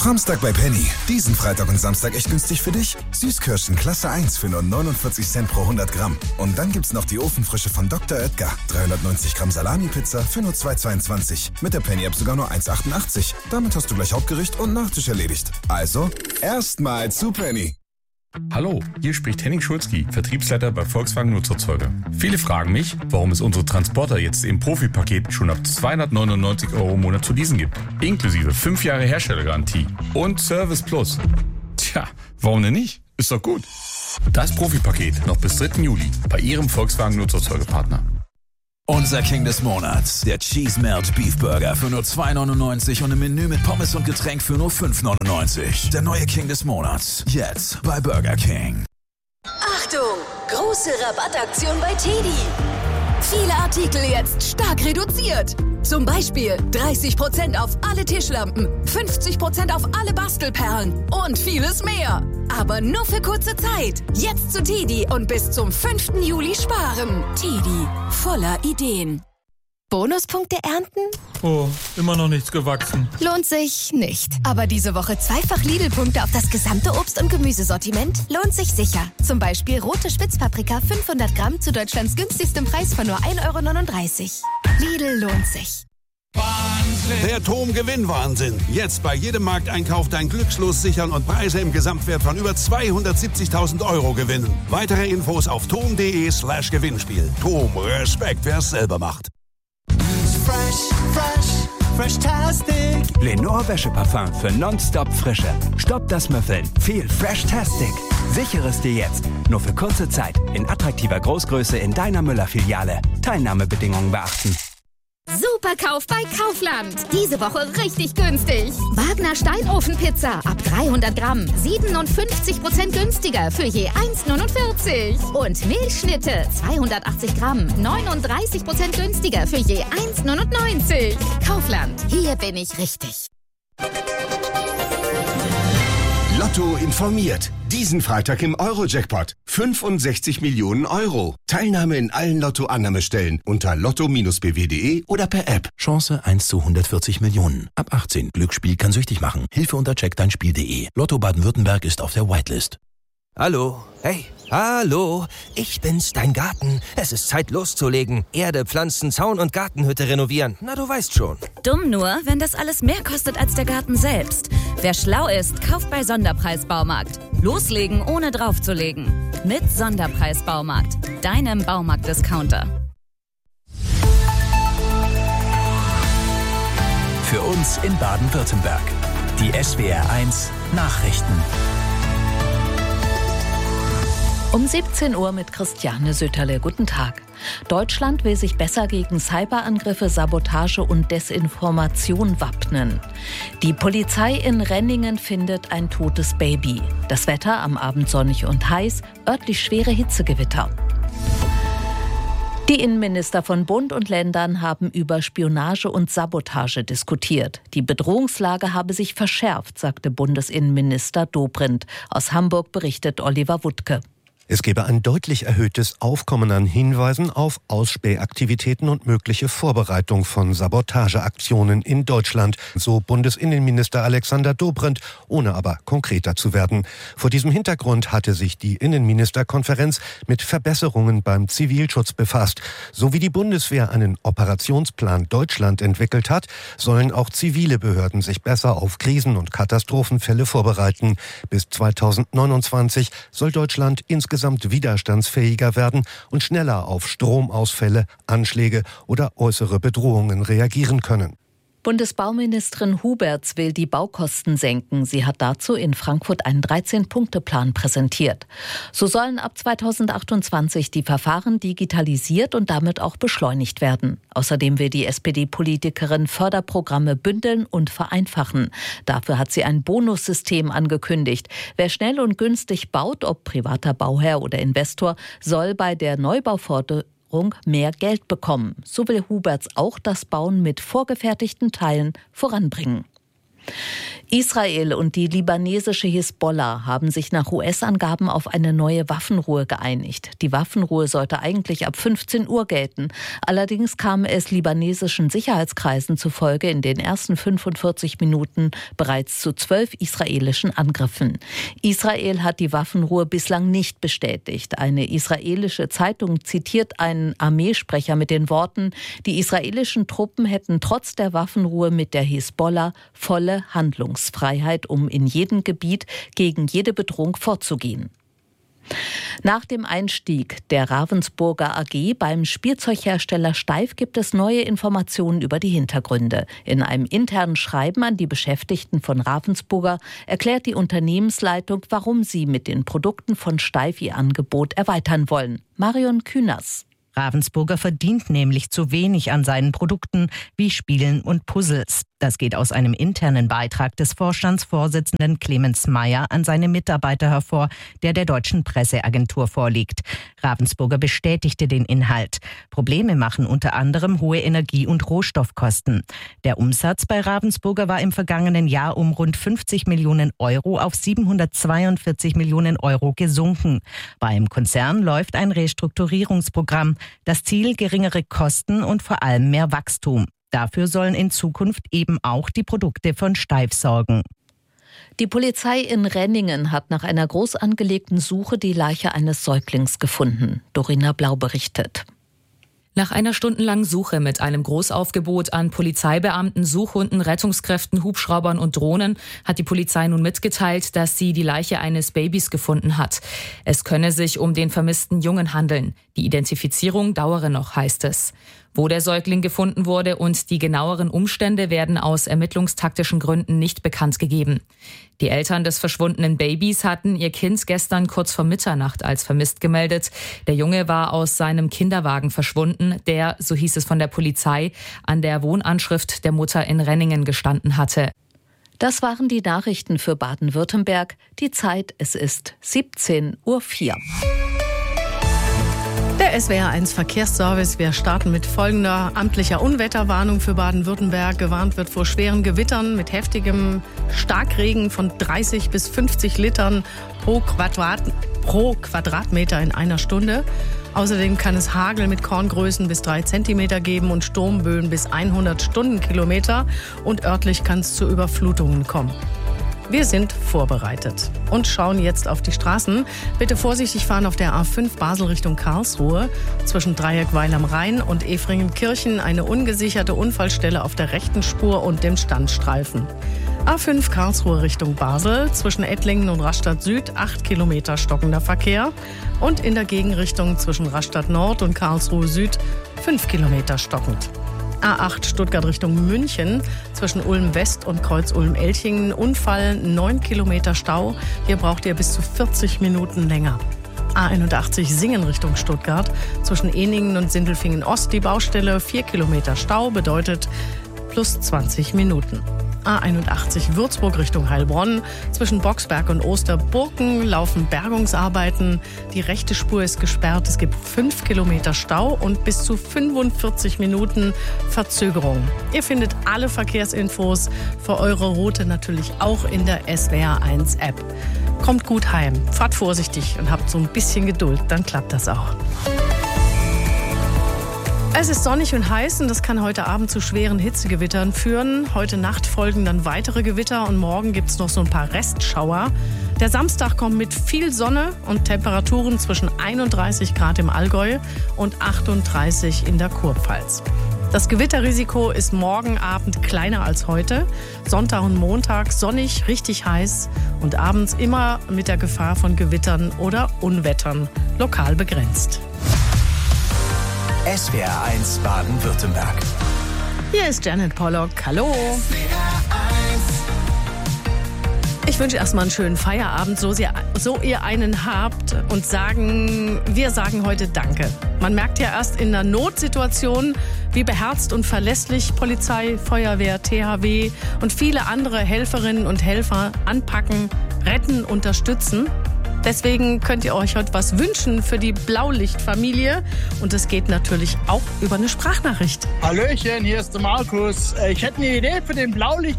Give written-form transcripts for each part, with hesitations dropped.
Samstag bei Penny. Diesen Freitag und Samstag echt günstig für dich. Süßkirschen Klasse 1 für nur 49 Cent pro 100 Gramm. Und dann gibt's noch die Ofenfrische von Dr. Oetker. 390 Gramm Salami-Pizza für nur 2,22. Mit der Penny-App sogar nur 1,88. Damit hast du gleich Hauptgericht und Nachtisch erledigt. Also, erstmal zu Penny. Hallo, hier spricht Henning Schulzki, Vertriebsleiter bei Volkswagen Nutzerzeuger. Viele fragen mich, warum es unsere Transporter jetzt im Profipaket schon ab 299 € im Monat zu leasen gibt. Inklusive 5 Jahre Herstellergarantie und Service Plus. Tja, warum denn nicht? Ist doch gut. Das Profipaket noch bis 3. Juli bei Ihrem Volkswagen Nutzerzeugerpartner. Unser King des Monats, der Cheese Melt Beef Burger für nur 2,99 € und im Menü mit Pommes und Getränk für nur 5,99 €. Der neue King des Monats, jetzt bei Burger King. Achtung, große Rabattaktion bei TEDi. Viele Artikel jetzt stark reduziert. Zum Beispiel 30% auf alle Tischlampen, 50% auf alle Bastelperlen und vieles mehr. Aber nur für kurze Zeit. Jetzt zu TEDi und bis zum 5. Juli sparen. TEDi, voller Ideen. Bonuspunkte ernten? Oh, immer noch nichts gewachsen. Lohnt sich nicht. Aber diese Woche zweifach Lidl-Punkte auf das gesamte Obst- und Gemüsesortiment lohnt sich sicher. Zum Beispiel rote Spitzpaprika 500 Gramm zu Deutschlands günstigstem Preis von nur 1,39 €. Lidl lohnt sich. Wahnsinn. Der TOM-Gewinnwahnsinn. Jetzt bei jedem Markteinkauf dein Glückslos sichern und Preise im Gesamtwert von über 270.000 € gewinnen. Weitere Infos auf tom.de/Gewinnspiel. TOM, Respekt, wer es selber macht. Fresh-tastic. Lenore Wäscheparfum für nonstop Frische. Stoppt das Müffeln. Viel Fresh-tastic. Sichere es dir jetzt. Nur für kurze Zeit. In attraktiver Großgröße in deiner Müller-Filiale. Teilnahmebedingungen beachten. Superkauf bei Kaufland. Diese Woche richtig günstig. Wagner Steinofenpizza ab 300 Gramm. 57% günstiger für je 1,49 €. Und Milchschnitte 280 Gramm. 39% günstiger für je 1,99 €. Kaufland. Hier bin ich richtig. Lotto informiert. Diesen Freitag im Euro-Jackpot. 65 Millionen €. Teilnahme in allen Lotto-Annahmestellen unter lotto-bw.de oder per App. Chance 1 zu 140 Millionen. Ab 18. Glücksspiel kann süchtig machen. Hilfe unter checkdeinspiel.de. Lotto Baden-Württemberg ist auf der Whitelist. Hallo, hey, hallo, ich bin's, dein Garten. Es ist Zeit loszulegen. Erde, Pflanzen, Zaun und Gartenhütte renovieren. Na, du weißt schon. Dumm nur, wenn das alles mehr kostet als der Garten selbst. Wer schlau ist, kauft bei Sonderpreis-Baumarkt. Loslegen, ohne draufzulegen. Mit Sonderpreis-Baumarkt, deinem Baumarkt-Discounter. Für uns in Baden-Württemberg. Die SWR1 Nachrichten. Um 17 Uhr mit Christiane Sütterle. Guten Tag. Deutschland will sich besser gegen Cyberangriffe, Sabotage und Desinformation wappnen. Die Polizei in Renningen findet ein totes Baby. Das Wetter am Abend sonnig und heiß, örtlich schwere Hitzegewitter. Die Innenminister von Bund und Ländern haben über Spionage und Sabotage diskutiert. Die Bedrohungslage habe sich verschärft, sagte Bundesinnenminister Dobrindt. Aus Hamburg berichtet Oliver Wuttke. Es gebe ein deutlich erhöhtes Aufkommen an Hinweisen auf Ausspähaktivitäten und mögliche Vorbereitung von Sabotageaktionen in Deutschland, so Bundesinnenminister Alexander Dobrindt, ohne aber konkreter zu werden. Vor diesem Hintergrund hatte sich die Innenministerkonferenz mit Verbesserungen beim Zivilschutz befasst. So wie die Bundeswehr einen Operationsplan Deutschland entwickelt hat, sollen auch zivile Behörden sich besser auf Krisen- und Katastrophenfälle vorbereiten. Bis 2029 soll Deutschland insgesamt widerstandsfähiger werden und schneller auf Stromausfälle, Anschläge oder äußere Bedrohungen reagieren können. Bundesbauministerin Huberts will die Baukosten senken. Sie hat dazu in Frankfurt einen 13-Punkte-Plan präsentiert. So sollen ab 2028 die Verfahren digitalisiert und damit auch beschleunigt werden. Außerdem will die SPD-Politikerin Förderprogramme bündeln und vereinfachen. Dafür hat sie ein Bonussystem angekündigt. Wer schnell und günstig baut, ob privater Bauherr oder Investor, soll bei der Neubauförderung mehr Geld bekommen. So will Huberts auch das Bauen mit vorgefertigten Teilen voranbringen. Israel und die libanesische Hisbollah haben sich nach US-Angaben auf eine neue Waffenruhe geeinigt. Die Waffenruhe sollte eigentlich ab 15 Uhr gelten. Allerdings kam es libanesischen Sicherheitskreisen zufolge in den ersten 45 Minuten bereits zu 12 israelischen Angriffen. Israel hat die Waffenruhe bislang nicht bestätigt. Eine israelische Zeitung zitiert einen Armeesprecher mit den Worten: Die israelischen Truppen hätten trotz der Waffenruhe mit der Hisbollah volle Handlungsfreiheit, um in jedem Gebiet gegen jede Bedrohung vorzugehen. Nach dem Einstieg der Ravensburger AG beim Spielzeughersteller Steiff gibt es neue Informationen über die Hintergründe. In einem internen Schreiben an die Beschäftigten von Ravensburger erklärt die Unternehmensleitung, warum sie mit den Produkten von Steiff ihr Angebot erweitern wollen. Marion Künast. Ravensburger verdient nämlich zu wenig an seinen Produkten wie Spielen und Puzzles. Das geht aus einem internen Beitrag des Vorstandsvorsitzenden Clemens Meyer an seine Mitarbeiter hervor, der Deutschen Presseagentur vorliegt. Ravensburger bestätigte den Inhalt. Probleme machen unter anderem hohe Energie- und Rohstoffkosten. Der Umsatz bei Ravensburger war im vergangenen Jahr um rund 50 Millionen Euro auf 742 Millionen Euro gesunken. Beim Konzern läuft ein Restrukturierungsprogramm. Das Ziel: geringere Kosten und vor allem mehr Wachstum. Dafür sollen in Zukunft eben auch die Produkte von Steiff sorgen. Die Polizei in Renningen hat nach einer groß angelegten Suche die Leiche eines Säuglings gefunden. Dorina Blau berichtet. Nach einer stundenlangen Suche mit einem Großaufgebot an Polizeibeamten, Suchhunden, Rettungskräften, Hubschraubern und Drohnen hat die Polizei nun mitgeteilt, dass sie die Leiche eines Babys gefunden hat. Es könne sich um den vermissten Jungen handeln. Die Identifizierung dauere noch, heißt es. Wo der Säugling gefunden wurde und die genaueren Umstände werden aus ermittlungstaktischen Gründen nicht bekannt gegeben. Die Eltern des verschwundenen Babys hatten ihr Kind gestern kurz vor Mitternacht als vermisst gemeldet. Der Junge war aus seinem Kinderwagen verschwunden, der, so hieß es von der Polizei, an der Wohnanschrift der Mutter in Renningen gestanden hatte. Das waren die Nachrichten für Baden-Württemberg. Die Zeit, es ist 17:04 Uhr. Der SWR1 Verkehrsservice. Wir starten mit folgender amtlicher Unwetterwarnung für Baden-Württemberg. Gewarnt wird vor schweren Gewittern mit heftigem Starkregen von 30 bis 50 Litern pro Quadratmeter in einer Stunde. Außerdem kann es Hagel mit Korngrößen bis 3 Zentimeter geben und Sturmböen bis 100 Stundenkilometer. Und örtlich kann es zu Überflutungen kommen. Wir sind vorbereitet und schauen jetzt auf die Straßen. Bitte vorsichtig fahren auf der A5 Basel Richtung Karlsruhe. Zwischen Dreieckweil am Rhein und Efringenkirchen eine ungesicherte Unfallstelle auf der rechten Spur und dem Standstreifen. A5 Karlsruhe Richtung Basel. Zwischen Ettlingen und Rastatt Süd 8 Kilometer stockender Verkehr. Und in der Gegenrichtung zwischen Rastatt Nord und Karlsruhe Süd 5 Kilometer stockend. A8 Stuttgart Richtung München, zwischen Ulm West und Kreuz Ulm-Elchingen, Unfall, 9 Kilometer Stau. Hier braucht ihr bis zu 40 Minuten länger. A81 Singen Richtung Stuttgart, zwischen Eningen und Sindelfingen Ost die Baustelle, 4 Kilometer Stau, bedeutet plus 20 Minuten. A81 Würzburg Richtung Heilbronn. Zwischen Boxberg und Osterburken laufen Bergungsarbeiten. Die rechte Spur ist gesperrt. Es gibt 5 Kilometer Stau und bis zu 45 Minuten Verzögerung. Ihr findet alle Verkehrsinfos für eure Route natürlich auch in der SWR1 App. Kommt gut heim, fahrt vorsichtig und habt so ein bisschen Geduld, dann klappt das auch. Es ist sonnig und heiß und das kann heute Abend zu schweren Hitzegewittern führen. Heute Nacht folgen dann weitere Gewitter und morgen gibt es noch so ein paar Restschauer. Der Samstag kommt mit viel Sonne und Temperaturen zwischen 31 Grad im Allgäu und 38 in der Kurpfalz. Das Gewitterrisiko ist morgen Abend kleiner als heute. Sonntag und Montag sonnig, richtig heiß und abends immer mit der Gefahr von Gewittern oder Unwettern, lokal begrenzt. SWR1 Baden-Württemberg. Hier ist Janet Pollock. Hallo. Ich wünsche erstmal einen schönen Feierabend, so ihr einen habt und wir sagen heute Danke. Man merkt ja erst in einer Notsituation, wie beherzt und verlässlich Polizei, Feuerwehr, THW und viele andere Helferinnen und Helfer anpacken, retten, unterstützen. Deswegen könnt ihr euch heute was wünschen für die Blaulichtfamilie. Und das geht natürlich auch über eine Sprachnachricht. Hallöchen, hier ist der Markus. Ich hätte eine Idee für den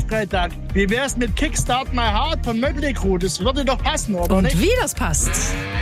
Blaulichtfreitag. Wie wär's mit Kickstart My Heart von Mötley Crüe? Das würde doch passen, oder und nicht? Und wie das passt,